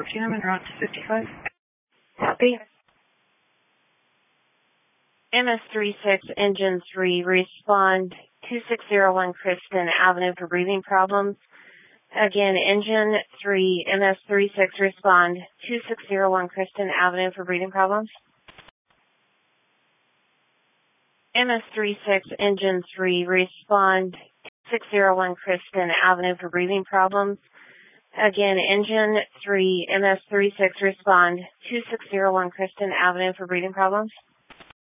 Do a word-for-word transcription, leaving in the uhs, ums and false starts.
fourteen, I'm en route to fifty-five. Copy. M S thirty-six, Engine three, respond two six zero one Kristen Avenue for breathing problems. Again, Engine three, M S thirty-six, respond two six zero one Kristen Avenue for breathing problems. M S thirty-six, Engine three, respond two six zero one Kristen Avenue for breathing problems. Again, Engine three, M S thirty-six, respond two six zero one Kristen Avenue for breathing problems.